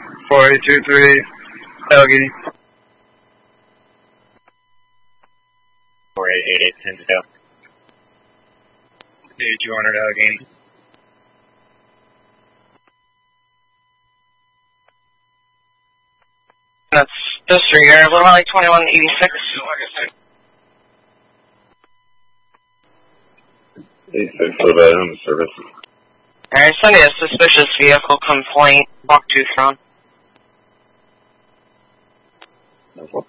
4823, Allegheny. 4888, 10-2. 8200, Allegheny. That's disregard, Little Valley 2186. 86, Little Valley Home Service. Alright, sending a suspicious vehicle complaint, Walk 2 Throne.